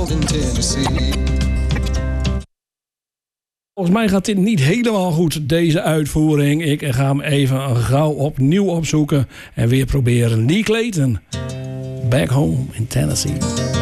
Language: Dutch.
in Tennessee. Volgens mij gaat dit niet helemaal goed, deze uitvoering. Ik ga hem even gauw opnieuw opzoeken en weer proberen. Lee Clayton, Back Home in Tennessee.